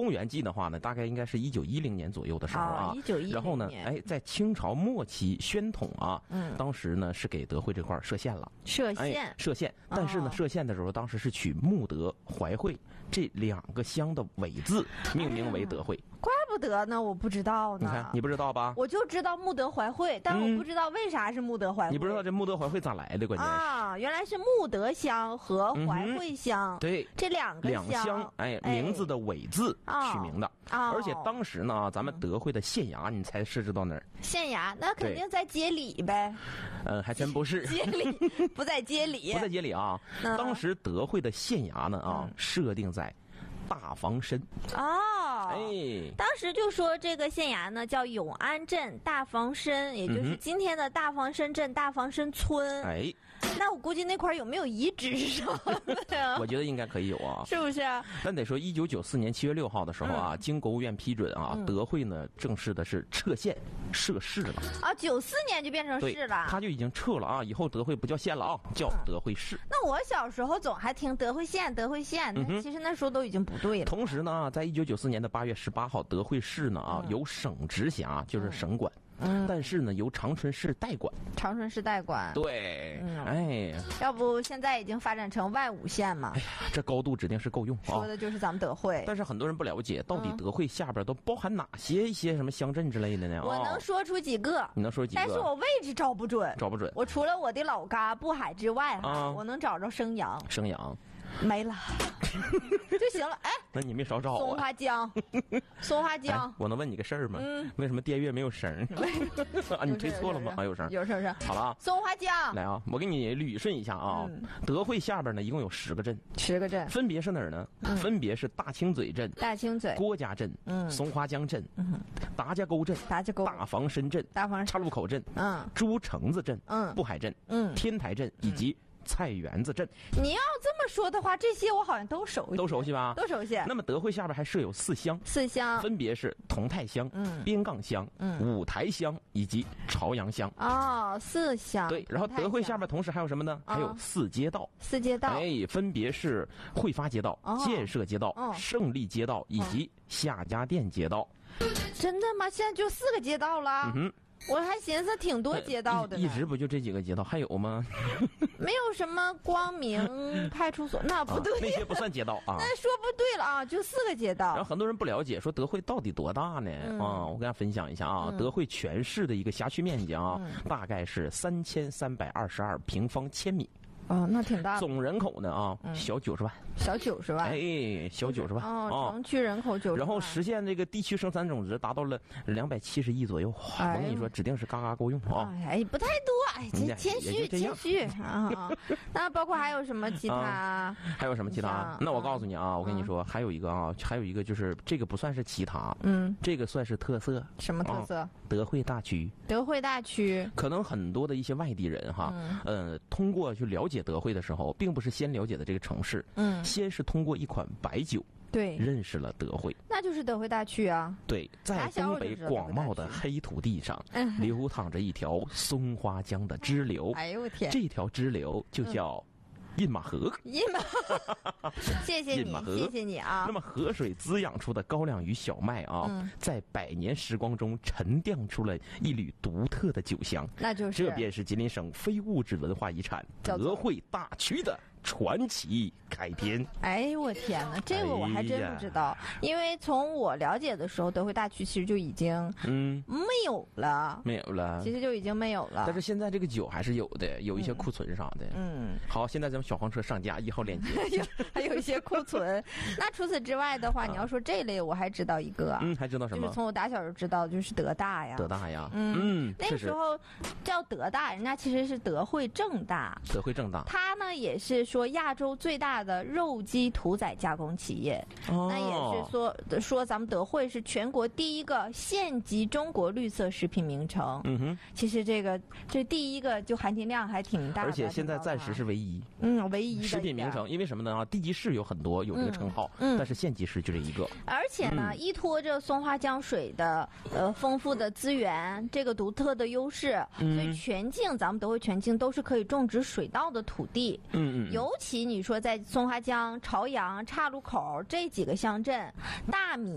公元纪的话呢，大概应该是1910年左右的时候啊。 1910年。 然后呢，在清朝末期，宣统啊，当时呢是给德惠这块设县了。 设县。 设县，但是呢，设县的时候，当时是取慕德、怀惠这2个乡的尾字命名为德惠。 怪不得呢，我不知道呢。 你看，你不知道吧？ 我就知道慕德怀惠，但我不知道为啥是慕德怀惠。 你不知道这慕德怀惠咋来的？关键是啊，原来是慕德乡和怀惠乡， 对， 这两乡，名字的尾字取名的。而且当时呢，咱们德惠的县衙，你猜设置到哪儿？ 县衙那肯定在街里呗。 还真不是。 街里不在街里， 不在街里啊。当时德惠的县衙呢设定在大房参。 当时就说这个县衙呢叫永安镇大房参，也就是今天的大房参镇大房参村。那我估计那块有没有遗址上？ 我觉得应该可以有啊， 是不是？ 但得说1994年7月6号的时候啊，经国务院批准啊，德惠呢正式的是撤县设市了啊。 94年就变成市了， 他就已经撤了啊，以后德惠不叫县了啊，叫德惠市。 那我小时候总还听德惠县，德惠县，那其实那时候都已经不对了。 同时呢，在1994年的8月18号，德惠市呢由省直辖，就是省管。但是呢，由长春市代管。 长春市代管。 对， 要不现在已经发展成外5县嘛？ 这高度指定是够用啊。 说的就是咱们德惠。 但是很多人不了解，到底德惠下边都包含哪些一些什么乡镇之类的呢？ 我能说出几个。 你能说几个？ 但是我位置找不准。 我除了我的老家渤海之外我能找着升阳。没了就行了。 那你没少找啊。 松花江。 我能问你个事儿吗？为什么电乐没有声？啊，你吹错了吗？有声。好了， 松花江。 来啊，我给你捋顺一下啊。德惠下边呢一共有10个镇，10 个镇， 分别是哪儿呢？分别是大清嘴镇、郭家镇、松花江镇、达家沟镇、大房参镇、岔路口镇、朱城子镇、渤海镇、天台镇以及菜园子镇。 你要这么说的话，这些我好像都熟悉吧？ 都熟悉。 那么德惠下边还设有4乡，分别是同泰乡、边杠乡、五台乡以及朝阳乡。 4乡。 对，然后德惠下边同时还有什么呢？还有4街道。分别是汇发街道、建设街道、胜利街道以及夏家店街道。 真的吗？现在就4个街道了？我还寻思挺多街道的呢。 一直不就这几个街道，还有吗？ 没有什么光明派出所，那不对， 那些不算街道啊。 那说不对了啊，就4个街道。 然后很多人不了解，说德惠到底多大呢？我跟大家分享一下啊，德惠全市的一个辖区面积啊，大概是3322平方千米。 那挺大。 总人口呢小90万。 小90万。 小90万。 城区人口90万。 然后实现这个地区生产总值达到了270亿左右。我跟你说，指定是嘎嘎够用啊。 不太多，这谦虚啊。那包括还有什么其他？ 还有什么其他？那我告诉你啊，我跟你说，还有一个就是这个不算是其他，这个算是特色。 什么特色？ 德惠大区。可能很多的一些外地人通过去了解德惠的时候，并不是先了解的这个城市，先是通过一款白酒，认识了德惠， 那就是德惠大区啊。 对，在东北广袤的黑土地上，流淌着一条松花江的支流。 我天！ 这条支流就叫印马河。 谢谢你啊。 那么河水滋养出的高粱与小麦在100年时光中沉淀出了一缕独特的酒香，这便是吉林省非物质文化遗产德惠大区的传奇开篇。 我天哪，这个我还真不知道。因为从我了解的时候，德惠大区其实就已经没有了，其实就已经没有了。 但是现在这个酒还是有的，有一些库存啥的。好，现在咱们小黄车上架1号链接。 还有一些库存。那除此之外的话，你要说这类，我还知道一个还知道什么？ 就是从我打小就知道，就是德大呀。那时候叫德大，人家其实是德惠正大。它呢也是说亚洲最大的肉鸡屠宰加工企业。那也是说咱们德惠是全国第一个县级中国绿色食品名城。其实这第一个就含金量还挺大的， 而且现在暂时是唯一。 唯一的食品名城。因为什么呢？地级市有很多有这个称号，但是县级市就这一个。 而且呢，依托着松花江水的丰富的资源，这个独特的优势，所以咱们德惠全境都是可以种植水稻的土地。尤其你说在松花江、朝阳、岔路口这几个乡镇，大米